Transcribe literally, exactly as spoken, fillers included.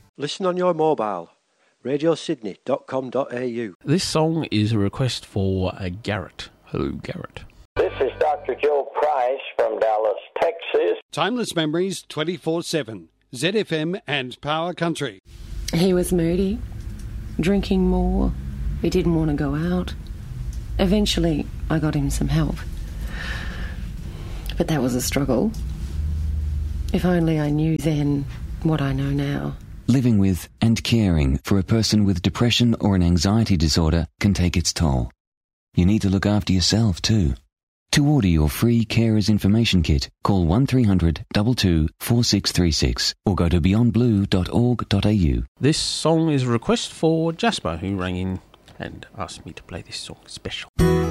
Listen on your mobile. radio sydney dot com dot a u. This song is a request for uh, Garrett. Hello, Garrett. This is Doctor Joe Price from Dallas, Texas. Timeless Memories twenty-four seven. Z F M and Power Country. He was moody, drinking more. He didn't want to go out. Eventually, I got him some help. But that was a struggle. If only I knew then what I know now. Living with and caring for a person with depression or an anxiety disorder can take its toll. You need to look after yourself too. To order your free Carers Information Kit, call one three hundred two two four six three six or go to beyond blue dot org dot a u. This song is a request for Jasper, who rang in and asked me to play this song special.